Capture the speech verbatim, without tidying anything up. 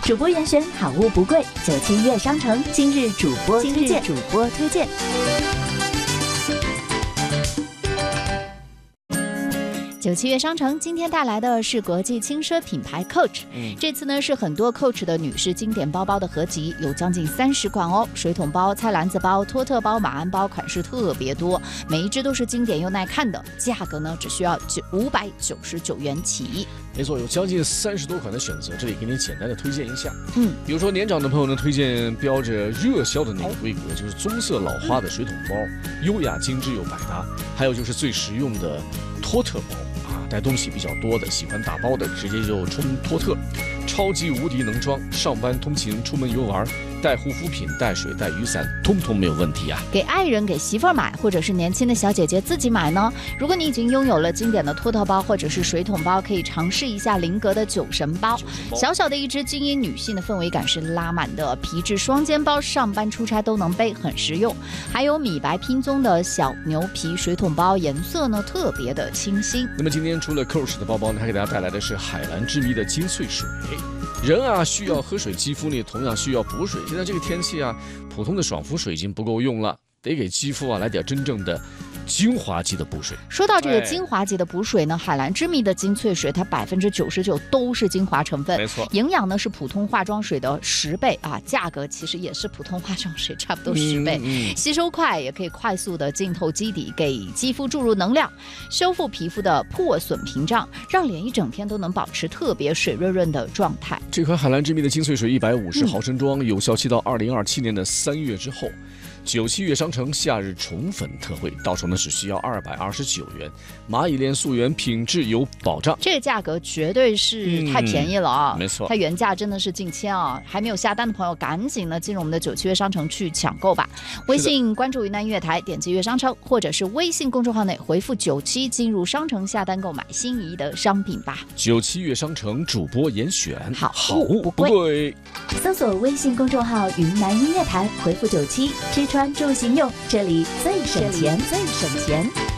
主播严选，好物不贵，九七月商城今日主播推荐，主播推荐。九七月商城今天带来的是国际轻奢品牌 Coach，、嗯、这次呢是很多 Coach 的女士经典包包的合集，有将近三十款哦，水桶包、菜篮子包、托特包、马鞍包，款式特别多，每一只都是经典又耐看的，价格呢只需要五百九十九元起。 没错，有将近三十多款的选择，这里给你简单的推荐一下。 嗯， 比如说年长的朋友呢，推荐标着热销的那个规格，就是棕色老花的水桶包，优雅精致又百搭。还有就是最实用的托特包。带东西比较多的，喜欢打包的，直接就冲托特，超级无敌能装，上班通勤、出门游玩，带护肤品、带水、带雨伞，通通没有问题啊！ 给爱人、给媳妇儿买，或者是年轻的小姐姐自己买呢？如果你已经拥有了经典的托特包或者是水桶包，可以尝试一下菱格的酒神包。小小的一只，精英女性的氛围感是拉满的，皮质双肩包，上班出差都能背，很实用。还有米白拼棕的小牛皮水桶包，颜色呢特别的清新。 那么今天除了 Coach 的包包呢，还给大家带来的是海蓝之谜的精粹水。人啊需要喝水，肌肤呢同样需要补水。现在这个天气啊，普通的爽肤水已经不够用了，得给肌肤啊来点真正的精华级的补水。 说到这个精华级的补水呢，海蓝之谜的精粹水，它百分之九十九都是精华成分， 没错， 营养呢是普通化妆水的十倍啊，价格其实也是普通化妆水差不多十倍、嗯嗯，吸收快，也可以快速的浸透基底，给肌肤注入能量，修复皮肤的破损屏障，让脸一整天都能保持特别水润润的状态。 这款海蓝之谜的精粹水一百五十毫升装、嗯，有效期到二零二七年的三月之后。九七月商城夏日宠粉特惠，到手呢只需要二百二十九元，蚂蚁链溯源，品质有保障。 这个价格绝对是太便宜了啊！ 嗯、没错， 它原价真的是近千啊！还没有下单的朋友，赶紧呢进入我们的九七月商城去抢购吧。微信关注云南音乐台，点击乐商城，或者是微信公众号内回复九七进入商城下单购买心仪的商品吧。 九七月商城主播严选， 好好物不贵。 搜索微信公众号云南音乐台，回复九七。吃穿住行用，这里最省钱，最省钱。